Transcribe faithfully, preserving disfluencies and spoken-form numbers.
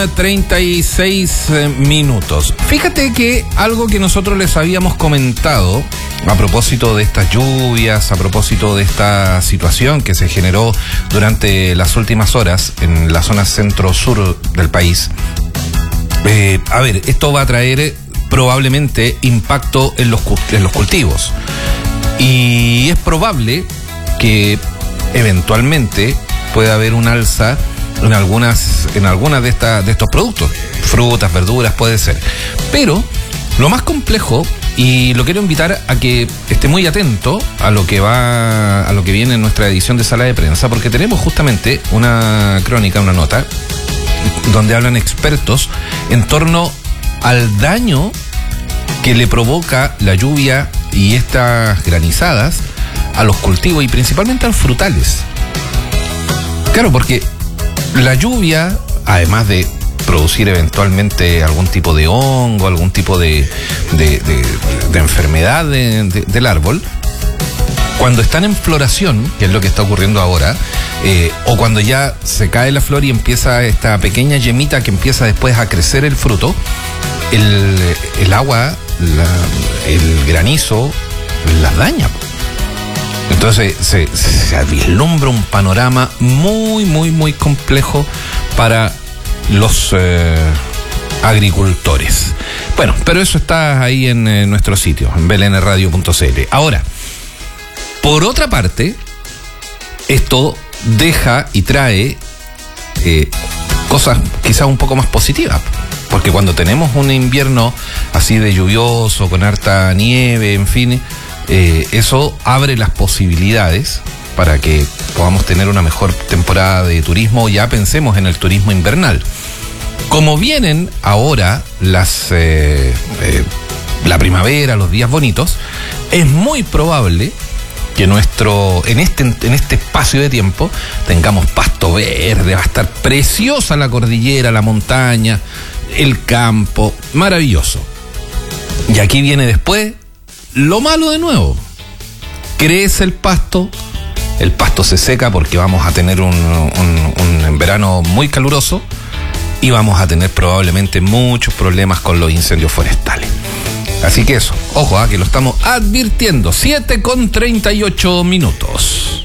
treinta y seis minutos. Fíjate que algo que nosotros les habíamos comentado a propósito de estas lluvias, a propósito de esta situación que se generó durante las últimas horas en la zona centro-sur del país. Eh, a ver, esto va a traer probablemente impacto en los, en los cultivos. Y es probable que eventualmente pueda haber un alza en algunas, en algunas de, esta, de estos productos, frutas, verduras, puede ser. Pero lo más complejo, y lo quiero invitar a que esté muy atento a lo que va, a lo que viene en nuestra edición de Sala de Prensa, porque tenemos justamente una crónica, una nota, donde hablan expertos en torno al daño que le provoca la lluvia y estas granizadas a los cultivos y principalmente a los frutales. Claro, porque la lluvia, además de producir eventualmente algún tipo de hongo, algún tipo de, de, de, de enfermedad de, de, del árbol, cuando están en floración, que es lo que está ocurriendo ahora, eh, o cuando ya se cae la flor y empieza esta pequeña yemita que empieza después a crecer el fruto, el, el agua, la, el granizo, las daña. Entonces se, se vislumbra un panorama muy, muy, muy complejo para los eh, agricultores. Bueno, pero eso está ahí en eh, nuestro sitio, en b l n radio punto c l. Ahora, por otra parte, esto deja y trae eh, cosas quizás un poco más positivas. Porque cuando tenemos un invierno así de lluvioso, con harta nieve, en fin, eh, eso abre las posibilidades para que podamos tener una mejor temporada de turismo. Ya pensemos en el turismo invernal. Como vienen ahora las eh, eh, la primavera, los días bonitos, es muy probable que nuestro en este en este espacio de tiempo tengamos pasto verde, va a estar preciosa la cordillera, la montaña, el campo, maravilloso. Y aquí viene después lo malo de nuevo. Crece el pasto, el pasto se seca porque vamos a tener un, un, un verano muy caluroso y vamos a tener probablemente muchos problemas con los incendios forestales. Así que eso, ojo, ¿eh? Que lo estamos advirtiendo. siete con treinta y ocho minutos.